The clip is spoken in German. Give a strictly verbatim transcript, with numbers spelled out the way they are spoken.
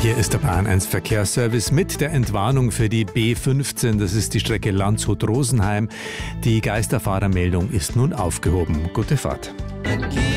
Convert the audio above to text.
Hier ist der Bahn eins Verkehrsservice mit der Entwarnung für die B fünfzehn. Das ist die Strecke Landshut-Rosenheim. Die Geisterfahrermeldung ist nun aufgehoben. Gute Fahrt.